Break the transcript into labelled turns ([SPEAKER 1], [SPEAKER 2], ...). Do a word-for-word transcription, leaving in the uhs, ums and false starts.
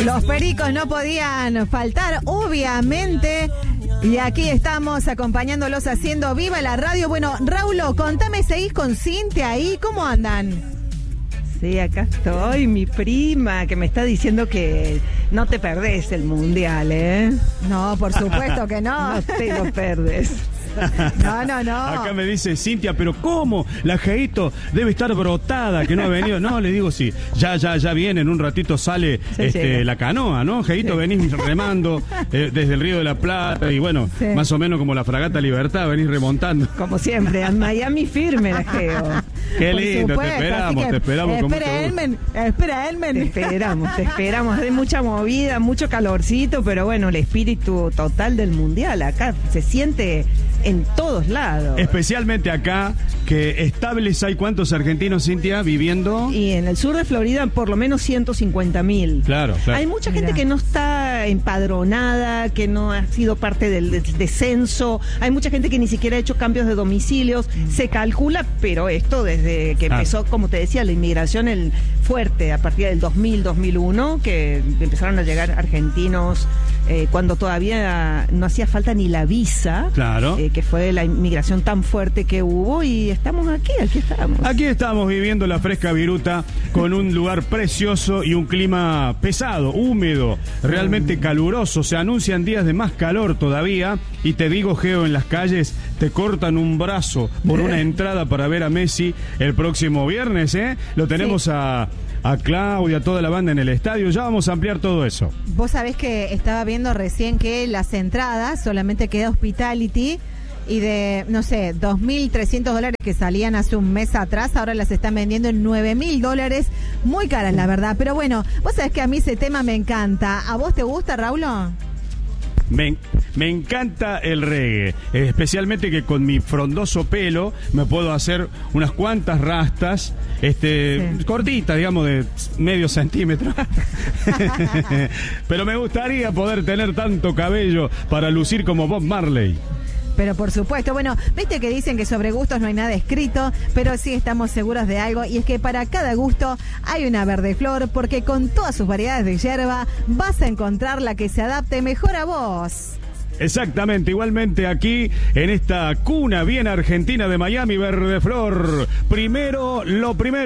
[SPEAKER 1] Los pericos no podían faltar, obviamente. Y aquí estamos acompañándolos haciendo viva la radio. Bueno, Raulo, contame, ¿seguís con Cintia ahí? ¿Cómo andan?
[SPEAKER 2] Sí, acá estoy, mi prima, que me está diciendo que no te perdés el mundial, ¿eh?
[SPEAKER 1] No, por supuesto que no.
[SPEAKER 2] No te lo perdes.
[SPEAKER 1] No, no, no.
[SPEAKER 3] Acá me dice Cintia, pero ¿cómo? La Geito debe estar brotada, que no ha venido. No, le digo, sí, ya, ya, ya viene, en un ratito sale
[SPEAKER 2] Sí,
[SPEAKER 3] este,
[SPEAKER 2] sí.
[SPEAKER 3] la canoa, ¿no? Geito,
[SPEAKER 2] Sí.
[SPEAKER 3] venís remando eh, desde el Río de la Plata y bueno,
[SPEAKER 1] Sí.
[SPEAKER 3] más o menos como la fragata Libertad, venís remontando.
[SPEAKER 2] Como siempre, en Miami firme la Geo.
[SPEAKER 3] Qué
[SPEAKER 1] Por
[SPEAKER 3] lindo,
[SPEAKER 1] supuesto,
[SPEAKER 3] te esperamos,
[SPEAKER 1] así que,
[SPEAKER 3] te esperamos con mucho
[SPEAKER 1] Espera,
[SPEAKER 3] gusto.
[SPEAKER 1] Elmen, espera,
[SPEAKER 2] Te
[SPEAKER 1] Elmen.
[SPEAKER 2] esperamos, te esperamos. Hay mucha movida, mucho calorcito, pero bueno, el espíritu total del mundial acá se siente en todos lados.
[SPEAKER 3] Especialmente acá, que estables hay cuántos argentinos, Cintia, viviendo.
[SPEAKER 2] Y en el sur de Florida, por lo menos ciento cincuenta mil.
[SPEAKER 3] Claro, claro.
[SPEAKER 2] Hay mucha
[SPEAKER 1] Mirá.
[SPEAKER 2] gente que no está empadronada, que no ha sido parte del des- descenso. Hay mucha gente que ni siquiera ha hecho cambios de domicilios. Se calcula, pero esto desde que
[SPEAKER 3] Ah.
[SPEAKER 2] empezó, como te decía, la inmigración el fuerte a partir del dos mil, dos mil uno, que empezaron a llegar argentinos eh, cuando todavía no hacía falta ni la visa.
[SPEAKER 3] Claro.
[SPEAKER 2] eh, que fue la inmigración tan fuerte que hubo, y estamos aquí, aquí estamos.
[SPEAKER 3] Aquí estamos viviendo la fresca viruta con un lugar precioso y un clima pesado, húmedo, realmente caluroso. Se anuncian días de más calor todavía y te digo, Geo, en las calles te cortan un brazo por una entrada para ver a Messi el próximo viernes, ¿eh? Lo tenemos
[SPEAKER 1] Sí.
[SPEAKER 3] a, a Claudia, toda la banda en el estadio. Ya vamos a ampliar todo eso.
[SPEAKER 1] Vos sabés que estaba viendo recién que las entradas solamente queda Hospitality y de, no sé, dos mil trescientos dólares que salían hace un mes atrás, ahora las están vendiendo en nueve mil dólares. Muy caras, la verdad. Pero bueno, vos sabés que a mí ese tema me encanta. ¿A vos te gusta, Raulo?
[SPEAKER 3] Me, me encanta el reggae, especialmente que con mi frondoso pelo me puedo hacer unas cuantas rastas, este,
[SPEAKER 1] Sí.
[SPEAKER 3] cortitas, digamos, de medio centímetro. Pero me gustaría poder tener tanto cabello para lucir como Bob Marley.
[SPEAKER 1] Pero por supuesto, bueno, viste que dicen que sobre gustos no hay nada escrito, pero sí estamos seguros de algo, y es que para cada gusto hay una verde flor, porque con todas sus variedades de hierba vas a encontrar la que se adapte mejor a vos.
[SPEAKER 3] Exactamente, igualmente aquí en esta cuna bien argentina de Miami, Verde Flor. Primero, lo primero.